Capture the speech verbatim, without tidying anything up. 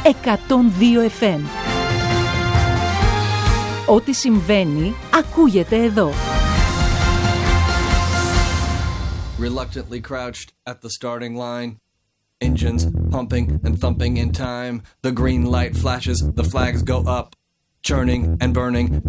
εκατόν δύο εφ εμ. Ό,τι συμβαίνει, ακούγεται εδώ. Reluctantly crouched at the starting line. Engines pumping and thumping in time. The green light flashes, the flags go up. Churning and burning.